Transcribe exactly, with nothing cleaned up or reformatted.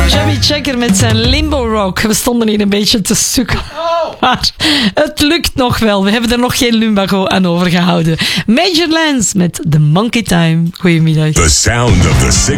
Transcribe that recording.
Chubby Checker met zijn Limbo Rock. We stonden hier een beetje te sukken. Maar het lukt nog wel. We hebben er nog geen lumbago aan overgehouden. Major Lance met The Monkey Time. Goedemiddag. The sound of the